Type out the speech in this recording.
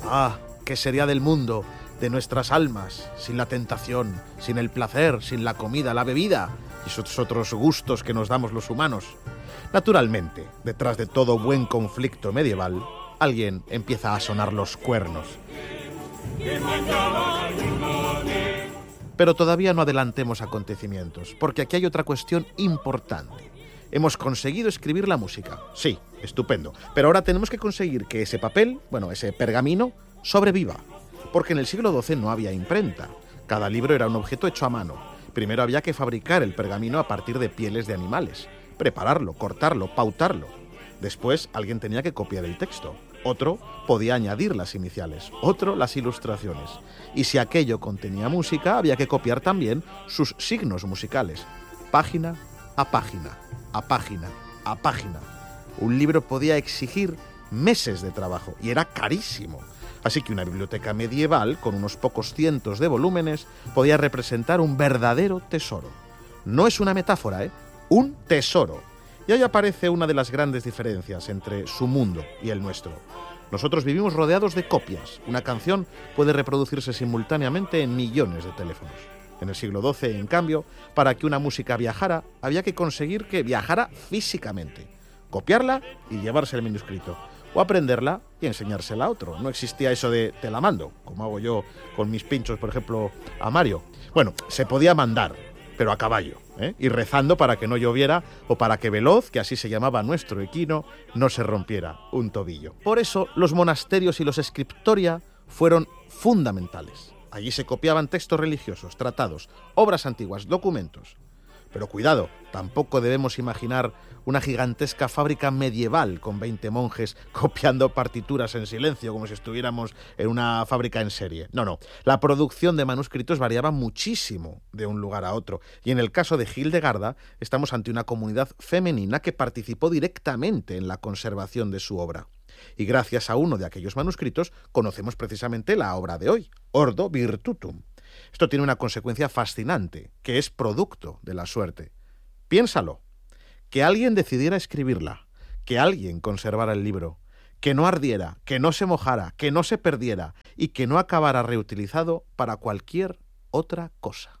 Ah, ¿qué sería del mundo, de nuestras almas, sin la tentación, sin el placer, sin la comida, la bebida y esos otros gustos que nos damos los humanos? Naturalmente, detrás de todo buen conflicto medieval, alguien empieza a sonar los cuernos. Pero todavía no adelantemos acontecimientos, porque aquí hay otra cuestión importante. Hemos conseguido escribir la música. Sí, estupendo. Pero ahora tenemos que conseguir que ese papel, ese pergamino, sobreviva. Porque en el siglo XII no había imprenta. Cada libro era un objeto hecho a mano. Primero había que fabricar el pergamino a partir de pieles de animales, prepararlo, cortarlo, pautarlo. Después alguien tenía que copiar el texto. Otro podía añadir las iniciales, otro las ilustraciones. Y si aquello contenía música, había que copiar también sus signos musicales. Página a página, a página, a página. Un libro podía exigir meses de trabajo y era carísimo. Así que una biblioteca medieval, con unos pocos cientos de volúmenes, podía representar un verdadero tesoro. No es una metáfora, un tesoro. Y ahí aparece una de las grandes diferencias entre su mundo y el nuestro. Nosotros vivimos rodeados de copias. Una canción puede reproducirse simultáneamente en millones de teléfonos. En el siglo XII, en cambio, para que una música viajara, había que conseguir que viajara físicamente. Copiarla y llevarse el manuscrito. O aprenderla y enseñársela a otro. No existía eso de te la mando, como hago yo con mis pinchos, por ejemplo, a Mario. Bueno, se podía mandar, pero a caballo, y rezando para que no lloviera o para que Veloz, que así se llamaba nuestro equino, no se rompiera un tobillo. Por eso los monasterios y los scriptoria fueron fundamentales. Allí se copiaban textos religiosos, tratados, obras antiguas, documentos. Pero cuidado, tampoco debemos imaginar una gigantesca fábrica medieval con 20 monjes copiando partituras en silencio como si estuviéramos en una fábrica en serie. No. La producción de manuscritos variaba muchísimo de un lugar a otro. Y en el caso de Hildegarda, estamos ante una comunidad femenina que participó directamente en la conservación de su obra. Y gracias a uno de aquellos manuscritos conocemos precisamente la obra de hoy, Ordo Virtutum. Esto tiene una consecuencia fascinante, que es producto de la suerte. Piénsalo, que alguien decidiera escribirla, que alguien conservara el libro, que no ardiera, que no se mojara, que no se perdiera y que no acabara reutilizado para cualquier otra cosa.